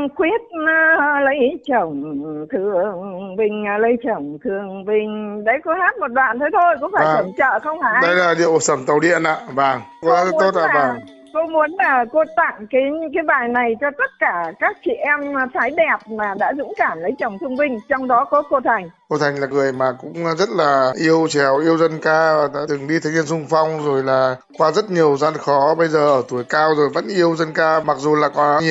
quyết lấy chồng thương binh, lấy chồng thương binh. Đấy, cô hát một đoạn thế thôi, có phải Vâng. Cẩm Chợ không hả? Đây là điệu Sẩm Tàu Điện ạ. Vâng. Cô rất tốt ạ. Vâng. Cô muốn là cô tặng cái bài này cho tất cả các chị em phái đẹp mà đã dũng cảm lấy chồng thương binh, trong đó có cô Thành. Cô Thành là người mà cũng rất là yêu trèo, yêu dân ca và đã từng đi thanh niên xung phong rồi là qua rất nhiều gian khó, bây giờ ở tuổi cao rồi vẫn yêu dân ca mặc dù là có nhiều